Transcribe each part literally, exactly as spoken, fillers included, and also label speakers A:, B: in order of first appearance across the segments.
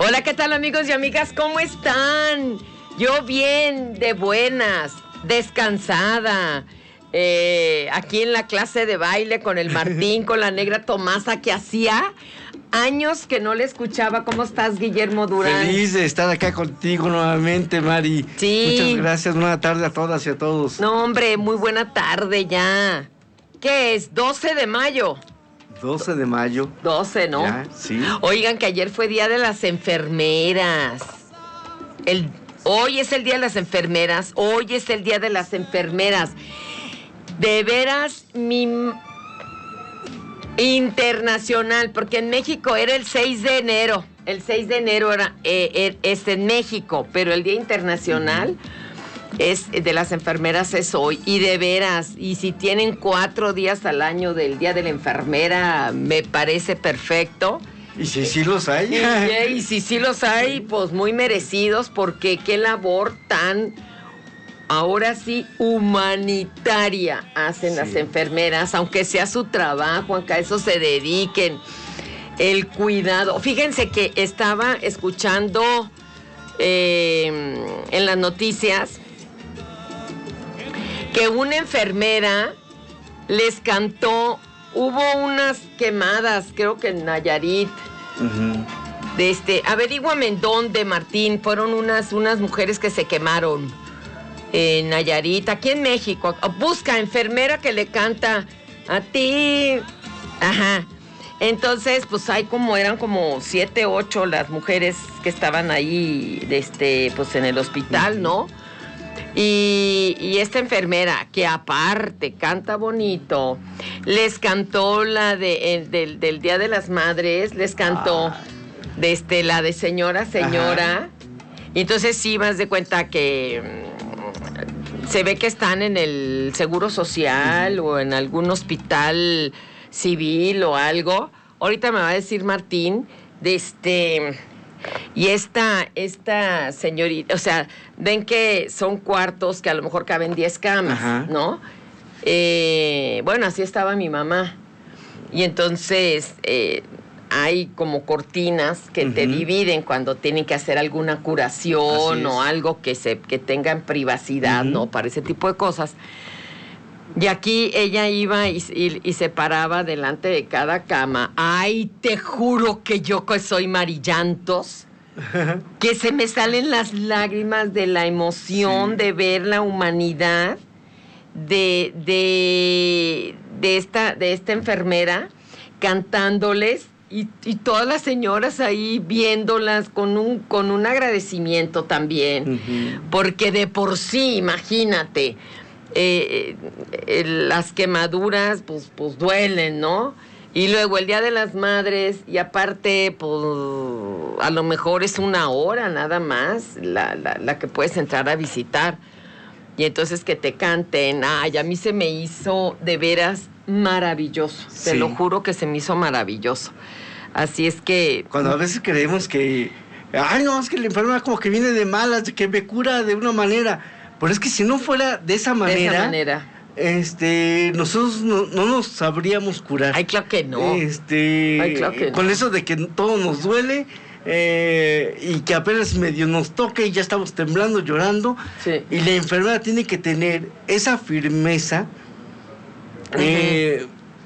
A: Hola, ¿qué tal, amigos y amigas? ¿Cómo están? Yo bien, de buenas, descansada. Eh, aquí en la clase de baile con el Martín, con la negra Tomasa, que hacía años que no le escuchaba. ¿Cómo estás, Guillermo Durán?
B: Feliz de estar acá contigo nuevamente, Mari.
A: Sí.
B: Muchas gracias, buena tarde a todas y a todos.
A: No, hombre, muy buena tarde ya. ¿Qué es? doce de mayo.
B: doce de mayo.
A: doce, ¿no?
B: Ya, sí.
A: Oigan, que ayer fue Día de las Enfermeras. El, hoy es el Día de las Enfermeras. Hoy es el Día de las Enfermeras. De veras, mi... internacional, porque en México era el seis de enero. El seis de enero era, eh, es en México, pero el Día Internacional... Uh-huh. Es de las enfermeras es hoy, y de veras, y si tienen cuatro días al año del Día de la Enfermera, me parece perfecto.
B: Y si sí los hay.
A: Y, y si sí los hay, pues muy merecidos, porque qué labor tan, ahora sí, humanitaria hacen sí. las enfermeras, aunque sea su trabajo, aunque a eso se dediquen, el cuidado. Fíjense que estaba escuchando eh, en las noticias que una enfermera les cantó, hubo unas quemadas, creo que en Nayarit, uh-huh. de este, averíguame en dónde, Martín, fueron unas, unas mujeres que se quemaron en Nayarit, aquí en México. Busca enfermera que le canta a ti, ajá. Entonces, pues hay como, eran como siete, ocho las mujeres que estaban ahí, de este, pues en el hospital, uh-huh. ¿no? Y, y esta enfermera, que aparte canta bonito, les cantó la de, el, del, del Día de las Madres, les cantó ah. de este, la de señora, señora. Ajá. Y entonces sí, más de cuenta que um, se ve que están en el Seguro Social uh-huh. o en algún hospital civil o algo. Ahorita me va a decir Martín, de este... Y esta, esta señorita, o sea, ven que son cuartos que a lo mejor caben diez camas, ajá. ¿no? Eh, bueno, así estaba mi mamá. Y entonces eh, hay como cortinas que uh-huh. te dividen cuando tienen que hacer alguna curación o algo que, se, que tengan privacidad, uh-huh. ¿no? Para ese tipo de cosas. Y aquí ella iba y, y, y se paraba delante de cada cama. Ay, te juro que yo que soy marillantos, que se me salen las lágrimas de la emoción sí. de ver la humanidad de, de, de, esta, de esta enfermera cantándoles y, y todas las señoras ahí viéndolas con un, con un agradecimiento también. Uh-huh. Porque de por sí, imagínate... Eh, eh, las quemaduras pues, pues duelen, ¿no? Y luego el Día de las Madres, y aparte pues a lo mejor es una hora nada más la, la, la que puedes entrar a visitar, y entonces que te canten, ay, a mí se me hizo de veras maravilloso, sí. te lo juro que se me hizo maravilloso. Así es que...
B: Cuando a veces creemos que, ay no, es que la enfermera como que viene de malas, que me cura de una manera... Pero es que si no fuera de esa manera,
A: de esa manera.
B: este, nosotros no, no nos sabríamos curar.
A: Ay, claro que no.
B: Este,
A: Ay, claro que
B: con
A: no.
B: eso de que todo nos duele eh, y que apenas medio nos toque y ya estamos temblando, llorando.
A: Sí.
B: Y la enfermera tiene que tener esa firmeza, uh-huh. eh,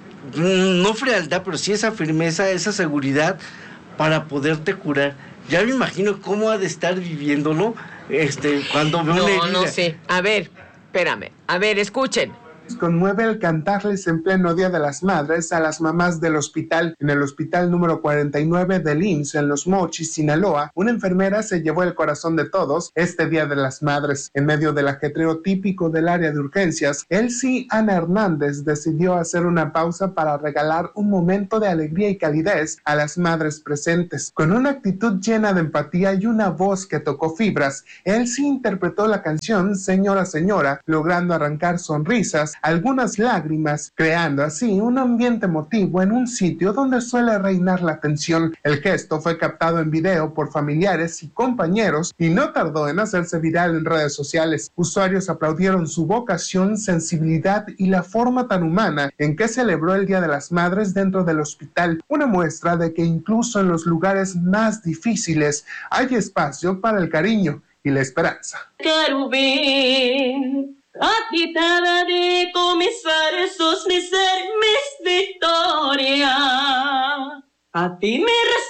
B: no frialdad, pero sí esa firmeza, esa seguridad para poderte curar. Ya me imagino cómo ha de estar viviéndolo. Este, cuando veo
A: no,
B: una herida.
A: No, sé. A ver, espérame. A ver, escuchen.
C: Conmueve el cantarles en pleno Día de las Madres a las mamás del hospital. En el hospital número cuarenta y nueve del I M S S en Los Mochis, Sinaloa, una enfermera se llevó el corazón de todos este Día de las Madres. En medio del ajetreo típico del área de urgencias, Elsie Ana Hernández decidió hacer una pausa para regalar un momento de alegría y calidez a las madres presentes. Con una actitud llena de empatía y una voz que tocó fibras, Elsie interpretó la canción Señora, Señora, logrando arrancar sonrisas algunas lágrimas, creando así un ambiente emotivo en un sitio donde suele reinar la tensión. El gesto fue captado en video por familiares y compañeros y no tardó en hacerse viral en redes sociales. Usuarios aplaudieron su vocación, sensibilidad y la forma tan humana en que celebró el Día de las Madres dentro del hospital, una muestra de que incluso en los lugares más difíciles hay espacio para el cariño y la esperanza.
D: Querubín, agitada de comenzar sus mis victoria, a ti me